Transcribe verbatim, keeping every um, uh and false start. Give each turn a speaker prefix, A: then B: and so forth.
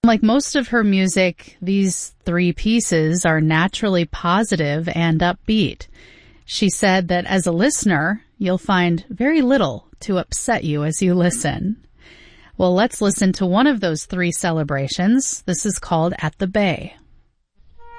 A: Like most of her music, these three pieces are naturally positive and upbeat. She said that as a listener, you'll find very little to upset you as you listen. Well, let's listen to one of those three celebrations. This is called At the Bay.